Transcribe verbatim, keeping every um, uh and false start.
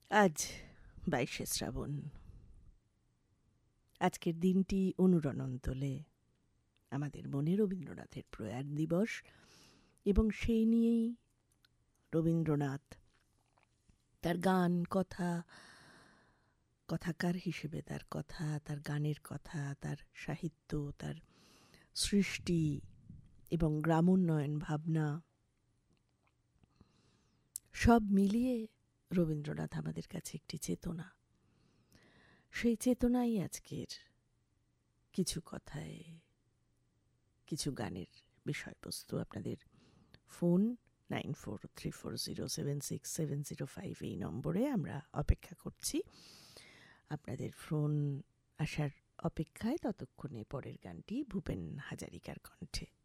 আজ বাইশে শ্রাবণ। আজকের দিনটি অনুরণন তোলে আমাদের মনে রবীন্দ্রনাথের প্রয়াণ দিবস, এবং সেই নিয়েই রবীন্দ্রনাথ তার গান, কথা, কথাকার হিসেবে তার কথা, তার গানের কথা, তার সাহিত্য, তার সৃষ্টি এবং গ্রামোন্নয়ন ভাবনা সব মিলিয়ে রবীন্দ্রনাথ আমাদের কাছে একটি চেতনা। সেই চেতনাই আজকের কিছু কথায়, কিছু গানের বিষয়বস্তু। আপনাদের phone nine four three four zero seven six seven zero five এই নম্বরে আমরা অপেক্ষা করছি। আপনাদের ফোন আসার অপেক্ষায় ততক্ষণে পরের গানটি ভূপেন হাজারিকার কণ্ঠে।